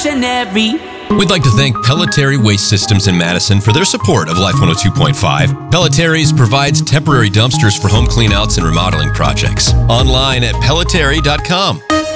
revolutionary. We'd like to thank Pelletary Waste Systems in Madison for their support of Life 102.5. Pelletary's provides temporary dumpsters for home cleanouts and remodeling projects. Online at pelletary.com.